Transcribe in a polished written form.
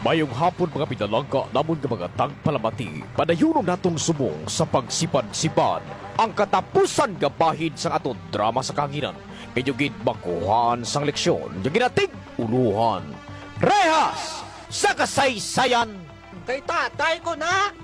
Mayong hapon mga pinalangka namon nga mga tagpalamati, padayunon naton subong sa pagsipad-sipad ang katapusan nga bahid sa aton drama sa kanginan. Medyo gid makuhaan sang leksyon, yung ginatig uluhan. Rehas sa kasaysayan! Kay tatay ko na!